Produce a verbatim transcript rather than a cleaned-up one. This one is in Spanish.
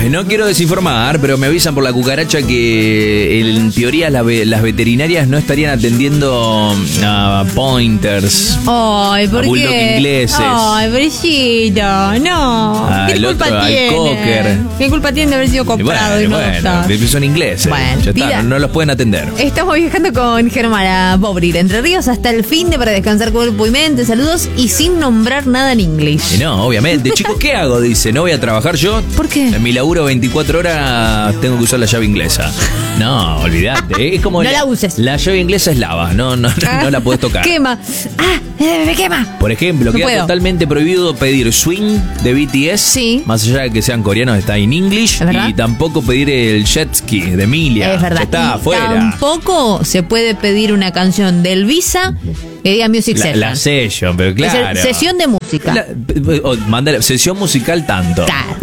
No quiero desinformar, pero me avisan por la cucaracha que en teoría la ve- las veterinarias no estarían atendiendo a pointers, Ay, ¿por a bulldog qué? ingleses. Ay, Brillito, no. Al ¿Qué culpa otro, al tiene? cocker. ¿Qué culpa tiene de haber sido Y comprado y, bueno, no bueno, está? son ingleses. Bueno, ya está, vida. no, no los pueden atender. Estamos viajando con Germana Bobril, Entre Ríos hasta el fin de para descansar cuerpo y mente. Saludos y sin nombrar nada en inglés. Y no, obviamente. Chicos, ¿qué hago? Dice, ¿no voy a trabajar yo? ¿Por qué? En mi laburo veinticuatro horas tengo que usar la llave inglesa. No, olvídate. Es como No la uses. La llave inglesa es lava, no, no, no, no la puedes tocar. Quema. Ah, eh, me quema. Por ejemplo, No queda puedo. totalmente prohibido pedir swing de B T S. Sí. Más allá de que sean coreanos, está en English. ¿Es verdad? Y tampoco pedir el jet ski de Emilia. Es verdad. Ya está, Y afuera. tampoco se puede pedir una canción del Visa que diga Music La, Session. la session, pero Es decir, claro. sesión de música. La- o- manda- sesión musical tanto. Claro.